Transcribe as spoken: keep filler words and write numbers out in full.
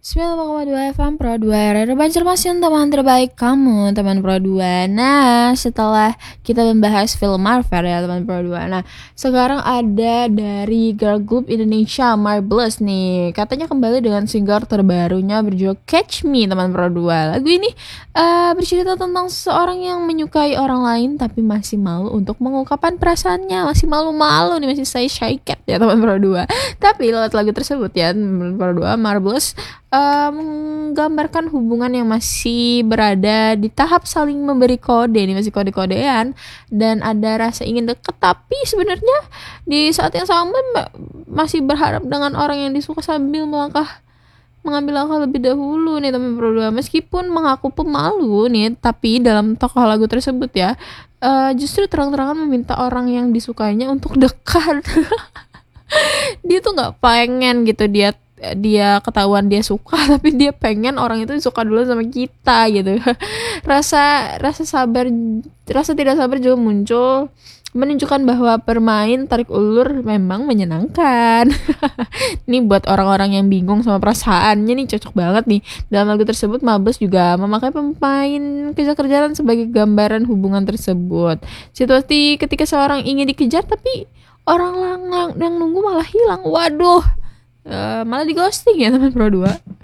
sembilan puluh koma dua F M Pro dua, Radio Banjarmasin, teman terbaik kamu, teman Pro dua. Nah, setelah kita membahas film Marvel ya, teman Pro dua. Nah, sekarang ada dari girl group Indonesia, Marvelous nih. Katanya kembali dengan single terbarunya berjudul Catch Me, teman Pro dua. Lagu ini uh, bercerita tentang seseorang yang menyukai orang lain tapi masih malu untuk mengungkapkan perasaannya. Masih malu-malu nih, masih shy shy cat ya, teman Pro dua. Tapi lewat lagu tersebut ya, teman Pro dua, Marvelous Uh, menggambarkan hubungan yang masih berada di tahap saling memberi kode nih, masih kode-kodean dan ada rasa ingin dekat, tapi sebenarnya di saat yang sama masih berharap dengan orang yang disuka sambil melangkah mengambil langkah lebih dahulu nih, teman Pro dua. Meskipun mengaku pemalu nih, tapi dalam tokoh lagu tersebut ya uh, justru terang-terangan meminta orang yang disukainya untuk dekat. Dia tuh nggak pengen gitu dia dia ketahuan dia suka, tapi dia pengen orang itu suka dulu sama kita gitu. rasa rasa sabar rasa tidak sabar juga muncul, menunjukkan bahwa bermain tarik ulur memang menyenangkan. Ini buat orang-orang yang bingung sama perasaannya nih cocok banget nih. Dalam lagu tersebut Mabes juga memakai pemain kejar-kejaran sebagai gambaran hubungan tersebut. Situasi ketika seorang ingin dikejar tapi orang lang- yang nunggu malah hilang. Waduh, Uh, malah di ghosting ya, teman Pro dua.